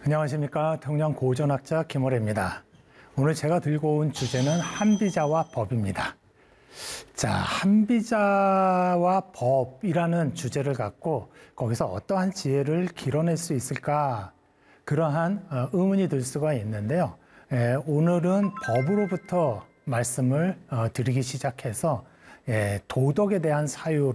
안녕하십니까. 통영 고전학자 김호래입니다. 오늘 제가 들고 온 주제는 한비자와 법입니다. 자, 한비자와 법이라는 주제를 갖고 거기서 어떠한 지혜를 길어낼 수 있을까? 그러한 의문이 들 수가 있는데요. 오늘은 법으로부터 말씀을 드리기 시작해서 도덕에 대한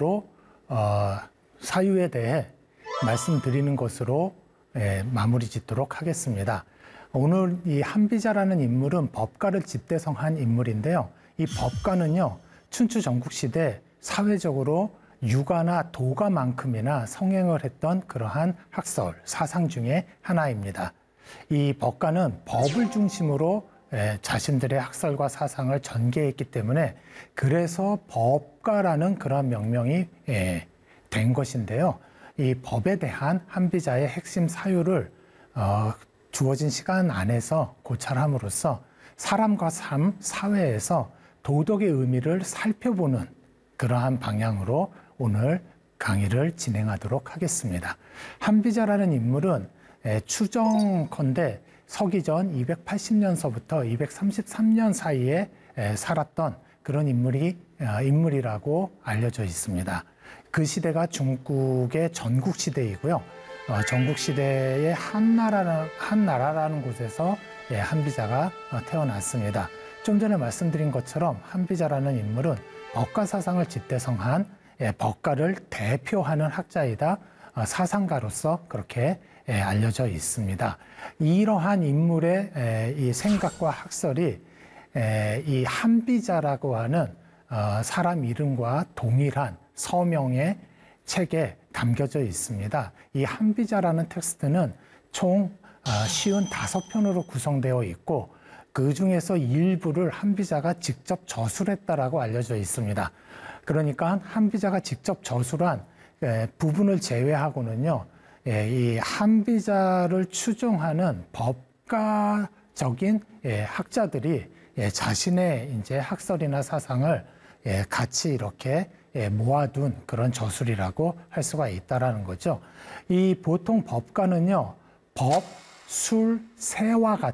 사유에 대해 말씀드리는 것으로 마무리 짓도록 하겠습니다. 오늘 이 한비자라는 인물은 법가를 집대성한 인물인데요. 이 법가는요, 춘추 전국시대 사회적으로 유가나 도가만큼이나 성행을 했던 그러한 학설, 사상 중에 하나입니다. 이 법가는 법을 중심으로 자신들의 학설과 사상을 전개했기 때문에 그래서 법가라는 그런 명명이 된 것인데요. 이 법에 대한 한비자의 핵심 사유를 주어진 시간 안에서 고찰함으로써 사람과 삶, 사회에서 도덕의 의미를 살펴보는 그러한 방향으로 오늘 강의를 진행하도록 하겠습니다. 한비자라는 인물은 추정컨대 서기전 280년서부터 233년 사이에 살았던 그런 인물이라고 알려져 있습니다. 그 시대가 중국의 전국시대이고요. 전국시대의 한나라라는 곳에서 한비자가 태어났습니다. 좀 전에 말씀드린 것처럼 한비자라는 인물은 법가 사상을 집대성한 법가를 대표하는 학자이다 사상가로서 그렇게 알려져 있습니다. 이러한 인물의 이 생각과 학설이 이 한비자라고 하는 사람 이름과 동일한 서명의 책에 담겨져 있습니다. 이 한비자라는 텍스트는 총 55편으로 구성되어 있고 그 중에서 일부를 한비자가 직접 저술했다라고 알려져 있습니다. 그러니까 한비자가 직접 저술한 부분을 제외하고는요, 이 한비자를 추종하는 법가적인 학자들이 자신의 이제 학설이나 사상을 같이 이렇게 모아둔 그런 저술이라고 할 수가 있다라는 거죠. 이 보통 법가는요, 법, 술, 세와